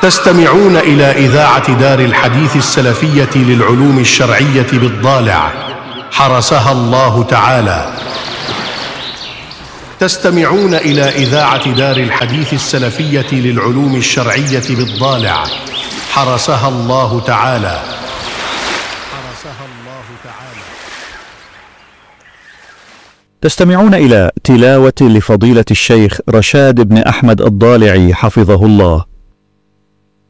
تستمعون إلى إذاعة دار الحديث السلفية للعلوم الشرعية بالضالع، حرسها الله تعالى. تستمعون إلى إذاعة دار الحديث السلفية للعلوم الشرعية بالضالع، حرسها الله تعالى. تستمعون إلى تلاوة لفضيلة الشيخ رشاد بن أحمد الضالعي حفظه الله.